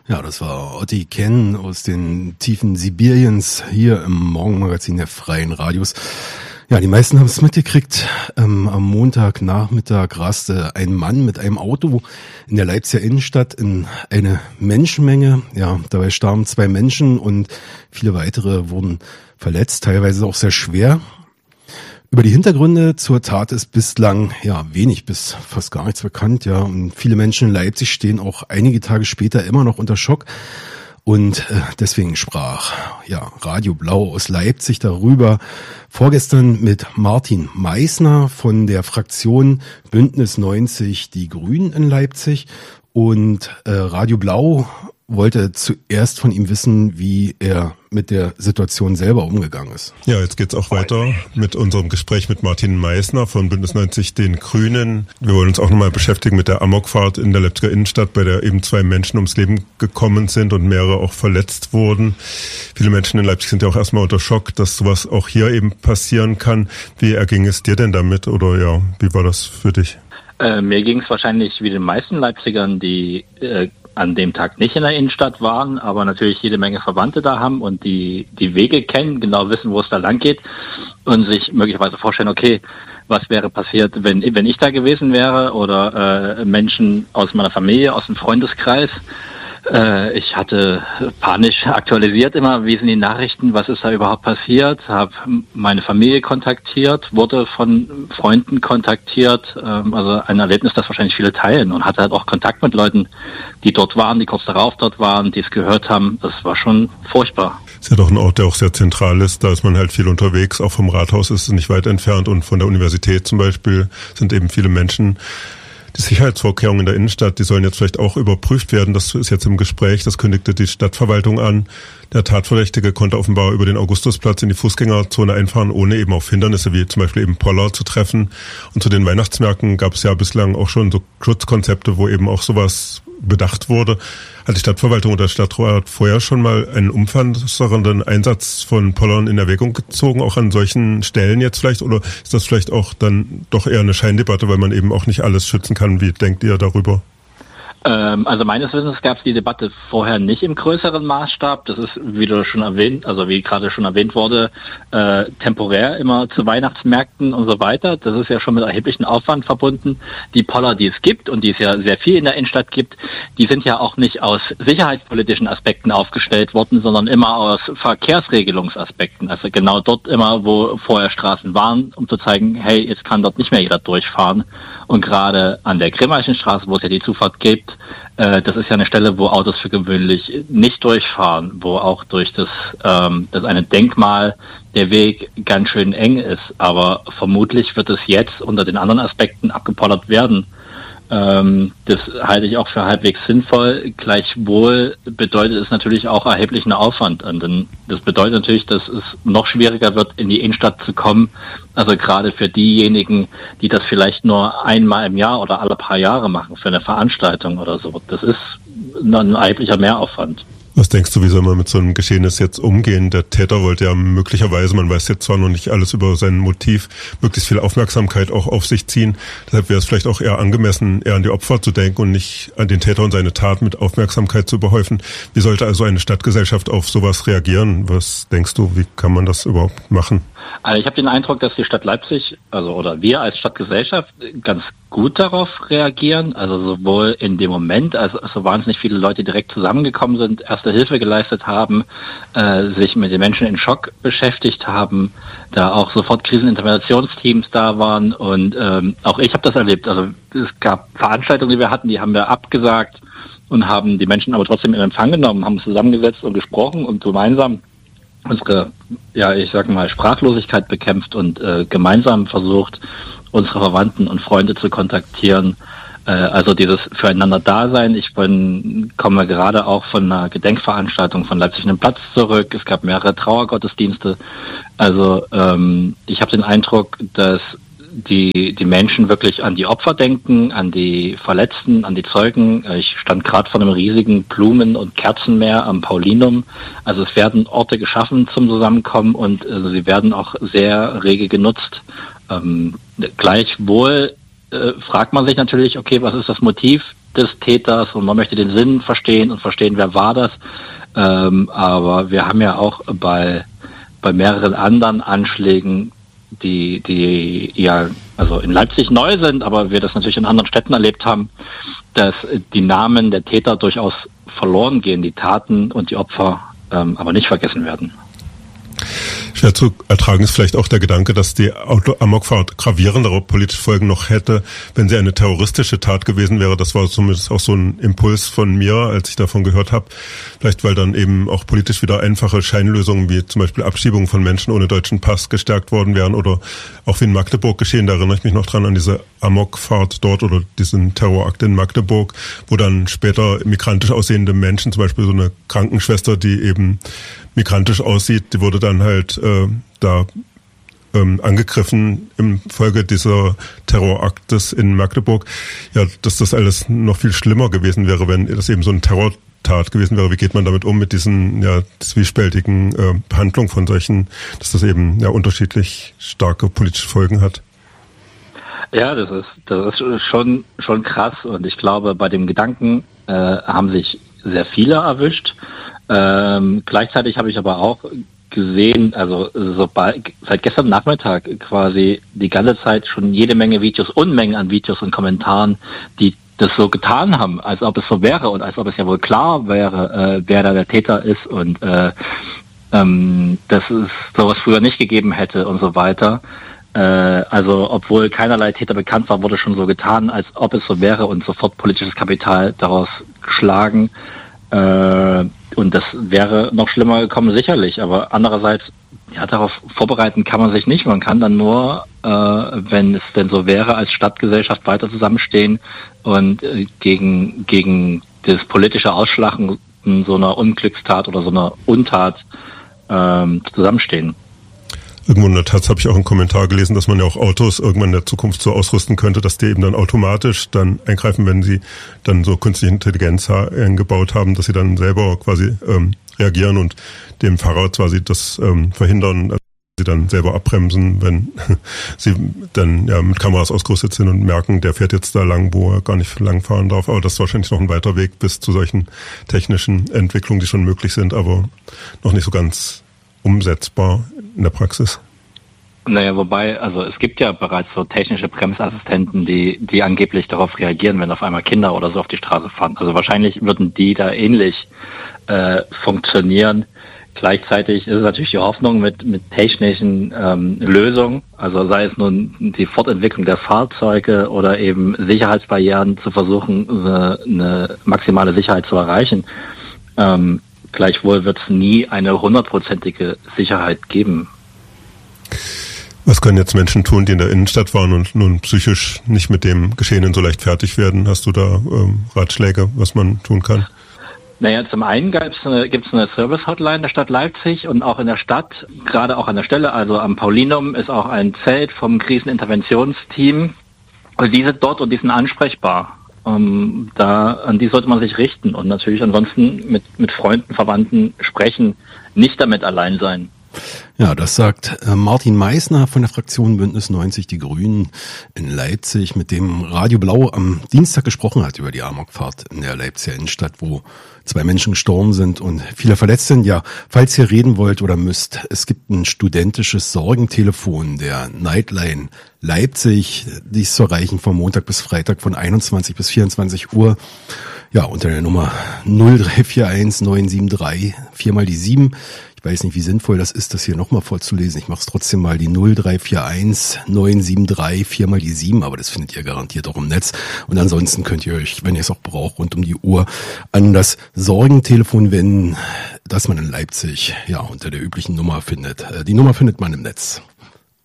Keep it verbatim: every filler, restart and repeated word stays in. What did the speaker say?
Ja, das war Otti Ken aus den Tiefen Sibiriens hier im Morgenmagazin der Freien Radios. Ja, die meisten haben es mitgekriegt. Ähm, am Montagnachmittag raste ein Mann mit einem Auto in der Leipziger Innenstadt in eine Menschenmenge. Ja, dabei starben zwei Menschen und viele weitere wurden verletzt, teilweise auch sehr schwer. Über die Hintergründe zur Tat ist bislang ja wenig bis fast gar nichts bekannt, ja. Und viele Menschen in Leipzig stehen auch einige Tage später immer noch unter Schock. Und äh, deswegen sprach ja Radio Blau aus Leipzig darüber vorgestern mit Martin Meissner von der Fraktion Bündnis neunzig Die Grünen in Leipzig. Und äh, Radio Blau wollte zuerst von ihm wissen, wie er mit der Situation selber umgegangen ist. Ja, jetzt geht's auch weiter mit unserem Gespräch mit Martin Meissner von Bündnis neunzig Den Grünen. Wir wollen uns auch nochmal beschäftigen mit der Amokfahrt in der Leipziger Innenstadt, bei der eben zwei Menschen ums Leben gekommen sind und mehrere auch verletzt wurden. Viele Menschen in Leipzig sind ja auch erstmal unter Schock, dass sowas auch hier eben passieren kann. Wie erging es dir denn damit oder ja, wie war das für dich? Äh, mir ging es wahrscheinlich wie den meisten Leipzigern, die äh, an dem Tag nicht in der Innenstadt waren, aber natürlich jede Menge Verwandte da haben und die die Wege kennen, genau wissen, wo es da lang geht und sich möglicherweise vorstellen, okay, was wäre passiert, wenn wenn ich da gewesen wäre oder äh, Menschen aus meiner Familie, aus dem Freundeskreis. Äh, ich hatte panisch aktualisiert immer, wie sind die Nachrichten, was ist da überhaupt passiert, habe meine Familie kontaktiert, wurde von Freunden kontaktiert, ähm, also ein Erlebnis, das wahrscheinlich viele teilen und hatte halt auch Kontakt mit Leuten, die dort waren, die kurz darauf dort waren, die es gehört haben. Das war schon furchtbar. Ist ja doch ein Ort, der auch sehr zentral ist, da ist man halt viel unterwegs, auch vom Rathaus ist es nicht weit entfernt und von der Universität zum Beispiel sind eben viele Menschen. Die Sicherheitsvorkehrungen in der Innenstadt, die sollen jetzt vielleicht auch überprüft werden. Das ist jetzt im Gespräch, das kündigte die Stadtverwaltung an. Der Tatverdächtige konnte offenbar über den Augustusplatz in die Fußgängerzone einfahren, ohne eben auf Hindernisse wie zum Beispiel eben Poller zu treffen. Und zu den Weihnachtsmärkten gab es ja bislang auch schon so Schutzkonzepte, wo eben auch sowas bedacht wurde. Hat die Stadtverwaltung oder der Stadtrat vorher schon mal einen umfassenden Einsatz von Pollern in Erwägung gezogen, auch an solchen Stellen jetzt vielleicht? Oder ist das vielleicht auch dann doch eher eine Scheindebatte, weil man eben auch nicht alles schützen kann? Wie denkt ihr darüber? Ähm, also meines Wissens gab es die Debatte vorher nicht im größeren Maßstab. Das ist, wie du schon erwähnt, also wie gerade schon erwähnt wurde, äh, temporär immer zu Weihnachtsmärkten und so weiter. Das ist ja schon mit erheblichem Aufwand verbunden. Die Poller, die es gibt und die es ja sehr viel in der Innenstadt gibt, die sind ja auch nicht aus sicherheitspolitischen Aspekten aufgestellt worden, sondern immer aus Verkehrsregelungsaspekten. Also genau dort immer, wo vorher Straßen waren, um zu zeigen, hey, jetzt kann dort nicht mehr jeder durchfahren. Und gerade an der Grimmaischen Straße, wo es ja die Zufahrt gibt, äh, das ist ja eine Stelle, wo Autos für gewöhnlich nicht durchfahren, wo auch durch das, ähm, das eine Denkmal der Weg ganz schön eng ist. Aber vermutlich wird es jetzt unter den anderen Aspekten abgepollert werden. Ähm, das halte ich auch für halbwegs sinnvoll. Gleichwohl bedeutet es natürlich auch erheblichen Aufwand. Und dann, das bedeutet natürlich, dass es noch schwieriger wird, in die Innenstadt zu kommen. Also gerade für diejenigen, die das vielleicht nur einmal im Jahr oder alle paar Jahre machen für eine Veranstaltung oder so. Das ist ein erheblicher Mehraufwand. Was denkst du, wie soll man mit so einem Geschehnis jetzt umgehen? Der Täter wollte ja möglicherweise, man weiß jetzt zwar noch nicht alles über sein Motiv, möglichst viel Aufmerksamkeit auch auf sich ziehen. Deshalb wäre es vielleicht auch eher angemessen, eher an die Opfer zu denken und nicht an den Täter und seine Tat mit Aufmerksamkeit zu überhäufen. Wie sollte also eine Stadtgesellschaft auf sowas reagieren? Was denkst du, wie kann man das überhaupt machen? Also ich habe den Eindruck, dass die Stadt Leipzig, also oder wir als Stadtgesellschaft ganz gut darauf reagieren. Also sowohl in dem Moment, als so wahnsinnig viele Leute direkt zusammengekommen sind, erste Hilfe geleistet haben, äh, sich mit den Menschen in Schock beschäftigt haben, da auch sofort Kriseninterventionsteams da waren und ähm, auch ich habe das erlebt. Also es gab Veranstaltungen, die wir hatten, die haben wir abgesagt und haben die Menschen aber trotzdem in Empfang genommen, haben uns zusammengesetzt und gesprochen und gemeinsam unsere, ja, ich sag mal, Sprachlosigkeit bekämpft und äh, gemeinsam versucht, unsere Verwandten und Freunde zu kontaktieren. Äh, also dieses Füreinander-Dasein. Ich bin, komme gerade auch von einer Gedenkveranstaltung von Leipzig einen Platz zurück. Es gab mehrere Trauergottesdienste. Also ähm, ich habe den Eindruck, dass die die Menschen wirklich an die Opfer denken, an die Verletzten, an die Zeugen. Ich stand gerade vor einem riesigen Blumen- und Kerzenmeer am Paulinum. Also es werden Orte geschaffen zum Zusammenkommen und also sie werden auch sehr rege genutzt. Ähm, gleichwohl äh, fragt man sich natürlich, okay, was ist das Motiv des Täters und man möchte den Sinn verstehen und verstehen, wer war das. Ähm, aber wir haben ja auch bei, bei mehreren anderen Anschlägen, die, die ja, also in Leipzig neu sind, aber wir das natürlich in anderen Städten erlebt haben, dass die Namen der Täter durchaus verloren gehen, die Taten und die Opfer ähm, aber nicht vergessen werden. Schwer zu ertragen ist vielleicht auch der Gedanke, dass die Amokfahrt gravierendere politische Folgen noch hätte, wenn sie eine terroristische Tat gewesen wäre. Das war zumindest auch so ein Impuls von mir, als ich davon gehört habe. Vielleicht, weil dann eben auch politisch wieder einfache Scheinlösungen wie zum Beispiel Abschiebung von Menschen ohne deutschen Pass gestärkt worden wären oder auch wie in Magdeburg geschehen. Da erinnere ich mich noch dran an diese Amokfahrt dort oder diesen Terrorakt in Magdeburg, wo dann später migrantisch aussehende Menschen, zum Beispiel so eine Krankenschwester, die eben migrantisch aussieht, die wurde dann halt äh, da ähm, angegriffen im Folge dieser Terroraktes in Magdeburg. Ja, dass das alles noch viel schlimmer gewesen wäre, wenn das eben so eine Terrortat gewesen wäre. Wie geht man damit um, mit diesen ja zwiespältigen äh, Behandlungen von solchen, dass das eben ja unterschiedlich starke politische Folgen hat? Ja, das ist das ist schon schon krass und ich glaube, bei dem Gedanken äh, haben sich sehr viele erwischt. Ähm, gleichzeitig habe ich aber auch gesehen, also sobald, seit gestern Nachmittag quasi die ganze Zeit schon jede Menge Videos, Unmengen an Videos und Kommentaren, die das so getan haben, als ob es so wäre und als ob es ja wohl klar wäre, äh, wer da der Täter ist und äh, ähm, dass es sowas früher nicht gegeben hätte und so weiter. Äh, also obwohl keinerlei Täter bekannt war, wurde schon so getan, als ob es so wäre und sofort politisches Kapital daraus geschlagen. Äh, Und das wäre noch schlimmer gekommen, sicherlich. Aber andererseits, ja, darauf vorbereiten kann man sich nicht. Man kann dann nur, äh, wenn es denn so wäre, als Stadtgesellschaft weiter zusammenstehen und äh, gegen gegen das politische Ausschlachten so einer Unglückstat oder so einer Untat ähm, zusammenstehen. Irgendwo in der Taz habe ich auch einen Kommentar gelesen, dass man ja auch Autos irgendwann in der Zukunft so ausrüsten könnte, dass die eben dann automatisch dann eingreifen, wenn sie dann so künstliche Intelligenz eingebaut haben, dass sie dann selber quasi ähm, reagieren und dem Fahrer quasi das ähm, verhindern, also sie dann selber abbremsen, wenn sie dann ja mit Kameras ausgerüstet sind und merken, der fährt jetzt da lang, wo er gar nicht lang fahren darf. Aber das ist wahrscheinlich noch ein weiter Weg bis zu solchen technischen Entwicklungen, die schon möglich sind, aber noch nicht so ganz umsetzbar in der Praxis. Naja, wobei, also es gibt ja bereits so technische Bremsassistenten, die die angeblich darauf reagieren, wenn auf einmal Kinder oder so auf die Straße fahren. Also wahrscheinlich würden die da ähnlich äh, funktionieren. Gleichzeitig ist es natürlich die Hoffnung mit mit technischen ähm, Lösungen, also sei es nun die Fortentwicklung der Fahrzeuge oder eben Sicherheitsbarrieren zu versuchen, eine, eine maximale Sicherheit zu erreichen. Ähm, Gleichwohl wird es nie eine hundertprozentige Sicherheit geben. Was können jetzt Menschen tun, die in der Innenstadt waren und nun psychisch nicht mit dem Geschehenen so leicht fertig werden? Hast du da ähm, Ratschläge, was man tun kann? Naja, zum einen gibt es eine, gibt's eine Service-Hotline der Stadt Leipzig und auch in der Stadt, gerade auch an der Stelle, also am Paulinum, ist auch ein Zelt vom Kriseninterventionsteam. Also die sind dort und die sind ansprechbar. Um, da, an die sollte man sich richten und natürlich ansonsten mit, mit Freunden, Verwandten sprechen, nicht damit allein sein. Ja, das sagt äh, Martin Meissner von der Fraktion Bündnis neunzig Die Grünen in Leipzig, mit dem Radio Blau am Dienstag gesprochen hat über die Amokfahrt in der Leipziger Innenstadt, wo zwei Menschen gestorben sind und viele verletzt sind. Ja, falls ihr reden wollt oder müsst, es gibt ein studentisches Sorgentelefon der Nightline Leipzig, die ist zu erreichen von Montag bis Freitag von einundzwanzig bis vierundzwanzig Uhr. Ja, unter der Nummer null drei vier eins neun sieben drei, viermal die sieben. Ich weiß nicht, wie sinnvoll das ist, das hier nochmal vorzulesen. Ich mache es trotzdem mal, die null drei vier eins neun sieben drei, viermal die sieben, aber das findet ihr garantiert auch im Netz. Und ansonsten könnt ihr euch, wenn ihr es auch braucht, rund um die Uhr an das Sorgentelefon wenden, das man in Leipzig ja unter der üblichen Nummer findet. Die Nummer findet man im Netz.